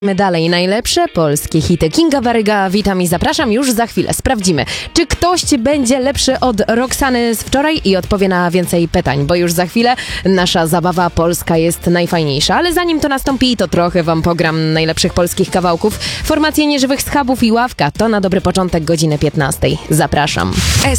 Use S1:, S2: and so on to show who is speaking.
S1: Dalej najlepsze polskie hity. Kinga Baryga, witam i zapraszam. Już za chwilę sprawdzimy, czy ktoś będzie lepszy od Roxany z wczoraj i odpowie na więcej pytań, bo już za chwilę nasza zabawa polska jest najfajniejsza. Ale zanim to nastąpi, to trochę wam pogram najlepszych polskich kawałków. Formacje nieżywych schabów i ławka to na dobry początek godziny 15. Zapraszam.